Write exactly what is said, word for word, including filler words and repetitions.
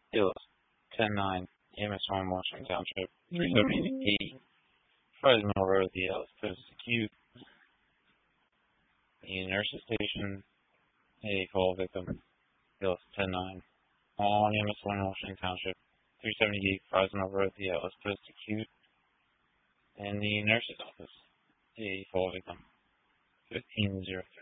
Hills, ten nine, E M S one, Washington Township, three seventy-eight, Fresno Road, the Ellis Post Acute, the nurses station, a call victim, Hills, ten nine, on E M S one, Washington Township, three seventy-eight, Fresno Road, the Ellis Post Acute, and the nurse's office, a call victim, fifteen oh three.